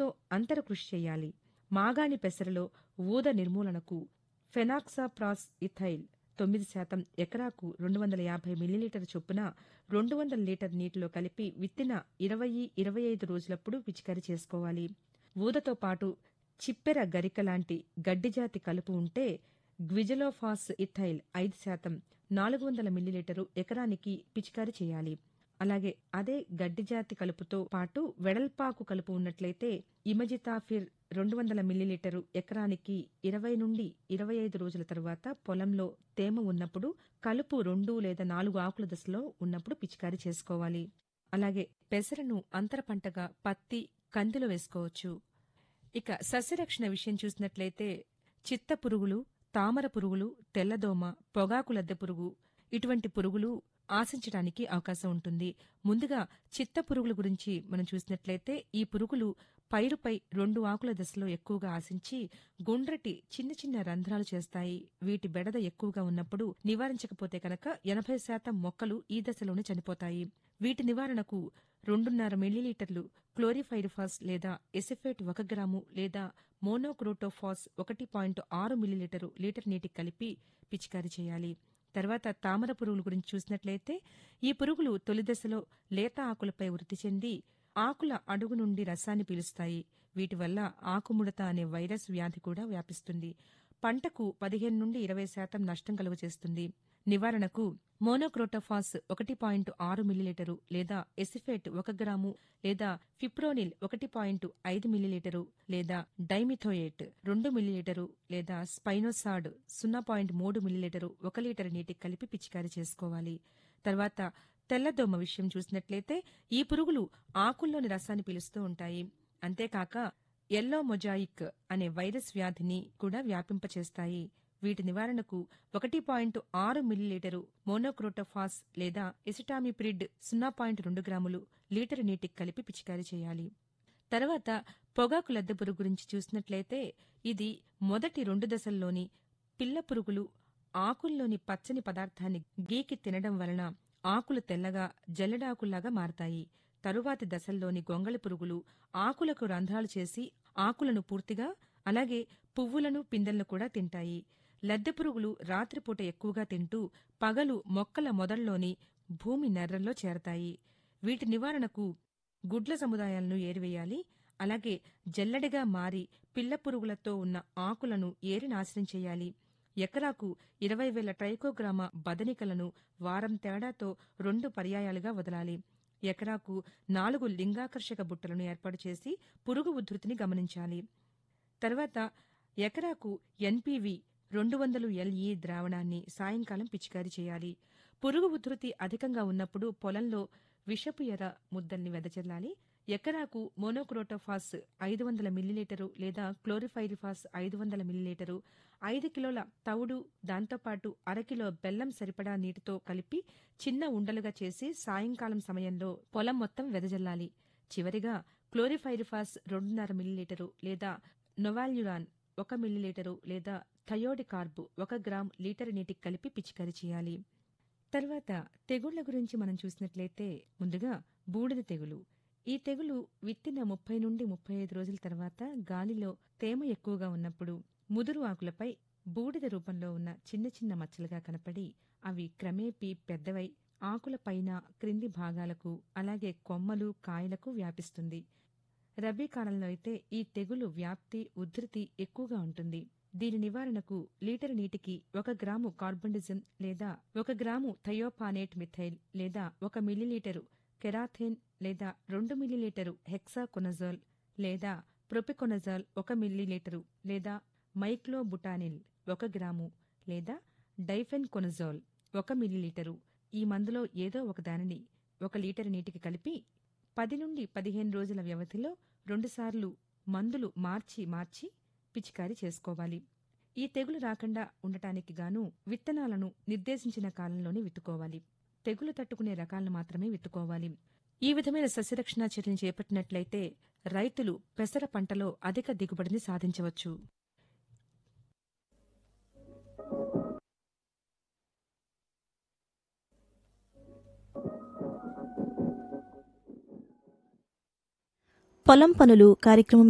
శ్రమతో అంతర కృషి చేయాలి. మాగాణి పెసరలో ఊద నిర్మూలనకు ఫెనాక్సాప్రాస్ ఇథైల్ 9% ఎకరాకు 250 మిల్లీలీటర్ చొప్పున 200 లీటర్ నీటిలో కలిపి విత్తిన 20-25 రోజులప్పుడు పిచికారీ చేసుకోవాలి. ఊదతో పాటు చిప్పెర గరిక లాంటి గడ్డిజాతి కలుపు ఉంటే గ్విజలోఫాస్ ఇథైల్ 5% 400 మిల్లీలీటరు ఎకరానికి పిచికారీ చేయాలి. అలాగే అదే గడ్డిజాతి కలుపుతో పాటు వెడల్పాకు కలుపు ఉన్నట్లయితే ఇమజితాఫిర్ 200 మిల్లీలీటరు ఎకరానికి 20-25 రోజుల తరువాత పొలంలో తేమ ఉన్నప్పుడు కలుపు 2 లేదా 4 ఆకుల దశలో ఉన్నప్పుడు పిచికారీ చేసుకోవాలి. అలాగే పెసరను అంతర పంటగా పత్తి, కందిలో వేసుకోవచ్చు. ఇక సస్యరక్షణ విషయం చూసినట్లయితే చిత్త పురుగులు, తామర పురుగులు, తెల్లదోమ, పొగాకు లద్దె పురుగు ఇటువంటి పురుగులు ఆశించడానికి అవకాశం ఉంటుంది. ముందుగా చిత్త పురుగుల గురించి మనం చూసినట్లయితే ఈ పురుగులు పైరుపై 2 ఆకుల దశలో ఎక్కువగా ఆశించి గుండ్రటి చిన్న చిన్న రంధ్రాలు చేస్తాయి. వీటి బెడద ఎక్కువగా ఉన్నప్పుడు నివారించకపోతే కనుక 80% మొక్కలు ఈ దశలోనే చనిపోతాయి. వీటి నివారణకు 2.5 మిల్లీలీటర్లు క్లోరిఫైరిఫాస్ లేదా ఎసిఫేట్ 1 గ్రాము లేదా మోనోక్రోటోఫాస్ 1.6 మిల్లీలీటరు లీటర్ నీటికి కలిపి పిచికారీ చేయాలి. తర్వాత తామర పురుగుల గురించి చూసినట్లయితే ఈ పురుగులు తొలి దశలో లేత ఆకులపై వృద్ధి చెంది ఆకుల అడుగు నుండి రసాన్ని పీలుస్తాయి. వీటి వల్ల ఆకుముడత అనే వైరస్ వ్యాధి కూడా వ్యాపిస్తుంది. పంటకు 15-20% నష్టం కలుగచేస్తుంది. నివారణకు మోనోక్రోటోఫాస్ 1.6 మిల్లీలీటరు లేదా ఎసిఫేట్ 1 గ్రాము లేదా ఫిప్రోనిల్ 1.5 మిల్లీలీటరు లేదా డైమిథోయేట్ 2 మిల్లీలీటరు లేదా స్పైనోసాడ్ 0.3 మిల్లీలీటరు 1 లీటర్ నీటికి కలిపి పిచికారీ చేసుకోవాలి. తర్వాత తెల్లదోమ విషయం చూసినట్లయితే ఈ పురుగులు ఆకుల్లోని రసాన్ని పీలుస్తూ ఉంటాయి. అంతేకాక ఎల్లో మొజాయిక్ అనే వైరస్ వ్యాధిని కూడా వ్యాపింపచేస్తాయి. వీటి నివారణకు 1.6 మిల్లీలీటరు మోనోక్రోటోఫాస్ లేదా ఎసిటామిప్రిడ్ 0.2 గ్రాములు లీటర్ నీటికి కలిపి పిచికారీ చేయాలి. తర్వాత పొగాకు లద్దె పురుగు గురించి చూసినట్లయితే ఇది మొదటి 2 దశల్లోని పిల్ల పురుగులు ఆకుల్లోని పచ్చని పదార్థాన్ని గీకి తినడం వలన ఆకులు తెల్లగా జల్లెడాకుల్లాగా మారతాయి. తరువాతి దశల్లోని గొంగళి పురుగులు ఆకులకు రంధ్రాలు చేసి ఆకులను పూర్తిగా అలాగే పువ్వులను పిందెలను కూడా తింటాయి. లద్దె పురుగులు రాత్రిపూట ఎక్కువగా తింటూ పగలు మొక్కల మొదల్లోని భూమి నెర్రల్లో చేరతాయి. వీటి నివారణకు గుడ్ల సముదాయాలను ఏరివేయాలి. అలాగే జల్లెడగా మారి పిల్ల పురుగులతో ఉన్న ఆకులను ఏరి నాశనం చేయాలి. ఎకరాకు 20,000 ట్రైకోగ్రామా బదనికలను వారం తేడాతో 2 పర్యాయాలుగా వదలాలి. ఎకరాకు 4 లింగాకర్షక బుట్టలను ఏర్పాటు చేసి పురుగు ఉధృతిని గమనించాలి. తర్వాత ఎకరాకు ఎన్పీవీ 200 LE ద్రావణాన్ని సాయంకాలం పిచికారీ చేయాలి. పురుగు ఉధృతి అధికంగా ఉన్నప్పుడు పొలంలో విషపు ఎర ముద్దల్ని వెదజల్లాలి. ఎకరాకు మోనోక్రోటోఫాస్ 500 మిల్లీలీటరు లేదా క్లోరిఫైరిఫాస్ 500 మిల్లీలీటరు 5 కిలోల తవుడు దాంతోపాటు అరకిలో బెల్లం సరిపడా నీటితో కలిపి చిన్న ఉండలుగా చేసి సాయంకాలం సమయంలో పొలం మొత్తం వెదజల్లాలి. చివరిగా క్లోరిఫైరిఫాస్ 2.5 మిల్లీలీటరు లేదా నొవాల్యురాన్ 1 మిల్లీలీటరు లేదా థయోడికార్బ్ 1 గ్రామ్ లీటర్ నీటికి కలిపి పిచికారీ చేయాలి. తర్వాత తెగుళ్ల గురించి మనం చూసినట్లయితే ముందుగా బూడిద తెగులు. ఈ తెగులు విత్తిన 30-35 రోజుల తర్వాత గాలిలో తేమ ఎక్కువగా ఉన్నప్పుడు ముదురు ఆకులపై బూడిద రూపంలో ఉన్న చిన్న చిన్న మచ్చలుగా కనపడి అవి క్రమేపీ పెద్దవై ఆకుల పైన క్రింది భాగాలకు అలాగే కొమ్మలు కాయలకు వ్యాపిస్తుంది. రబీ కాలంలో అయితే ఈ తెగులు వ్యాప్తి ఉధృతి ఎక్కువగా ఉంటుంది. దీని నివారణకు లీటర్ నీటికి 1 గ్రాము కార్బండిజం లేదా 1 గ్రాము థయోపానేట్ మిథైల్ లేదా 1 మిల్లీలీటరు కెరాథేన్ లేదా 2 మిల్లీలీటరు హెక్సాకొనజోల్ లేదా ప్రొపికొనజోల్ 1 మిల్లీలీటరు లేదా మైక్లోబుటానిల్ 1 గ్రాము లేదా డైఫెన్కొనజోల్ 1 మిల్లీలీటరు ఈ మందులో ఏదో ఒక దానిని 1 లీటర్ నీటికి కలిపి 10-15 రోజుల వ్యవధిలో 2 సార్లు మందులు మార్చి పిచికారీ చేసుకోవాలి. ఈ తెగులు రాకుండా ఉండటానికి గాను విత్తనాలను నిర్దేశించిన కాలంలోనే విత్తుకోవాలి. తెగులు తట్టుకునే రకాలను మాత్రమే విత్తుకోవాలి. ఈ విధమైన సస్యరక్షణ చర్యలు చేపట్టినట్లయితే రైతులు పెసర పంటలో అధిక దిగుబడిని సాధించవచ్చు. పొలం పనులు కార్యక్రమం